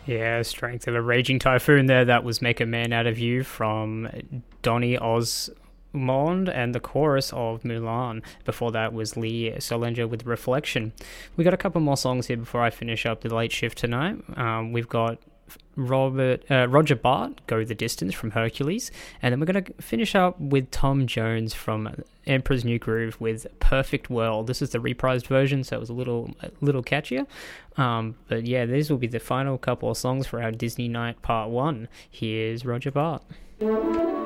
Yeah, Strength of a Raging Typhoon there. That was Make a Man Out of You from Donny Osmond and the chorus of Mulan. Before that was Lee Solinger with Reflection. We got a couple more songs here before I finish up the late shift tonight. We've got Roger Bart, Go the Distance from Hercules, and then we're going to finish up with Tom Jones from Emperor's New Groove with Perfect World. This is the reprised version, so it was a little catchier. But yeah, these will be the final couple of songs for our Disney Night Part 1. Here's Roger Bart.